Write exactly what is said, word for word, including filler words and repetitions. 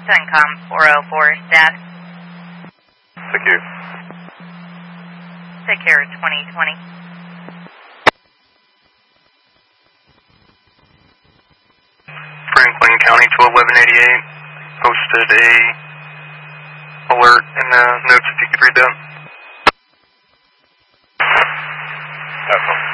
CENTCOM four oh four, status. Thank you. Take care, twenty twenty. Franklin County twelve eleven eighty-eight posted a alert in the notes if you could read that. That's all.